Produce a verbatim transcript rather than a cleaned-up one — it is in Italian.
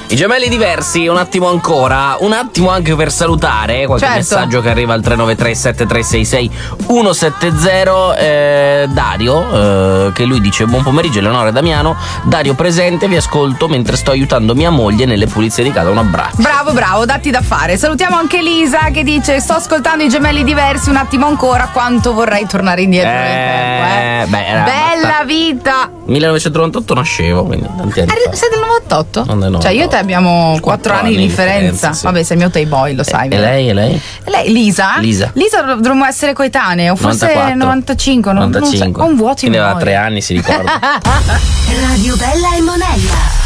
I gemelli diversi, un attimo ancora, un attimo anche per salutare qualche Certo. messaggio che arriva al tre nove tre sette tre sei sei uno sette zero. eh, Dario, eh, che lui dice: buon pomeriggio Eleonora e Damiano, Dario presente, vi ascolto mentre sto aiutando mia moglie nelle pulizie di casa, un abbraccio. Bravo, bravo, datti da fare. Salutiamo anche Lisa che dice: sto ascoltando i gemelli diversi, un attimo ancora, quanto vorrei tornare indietro nel tempo, eh. beh, era Bella abbastanza- vita. millenovecentonovantotto nascevo, quindi tanti anni fa. Sei del novantotto? Non del Cioè io e te abbiamo quattro anni di differenza. differenza, sì. Vabbè, sei il mio Tay-boy, lo sai. E vero? lei, e lei? E lei, Lisa? Lisa. Lisa dovremmo essere coetanee, o forse novantaquattro. novantacinque, non, non so, novantacinque. ho un vuoto in Quindi aveva memoria. tre anni, si ricorda. Radio Bella e Monella.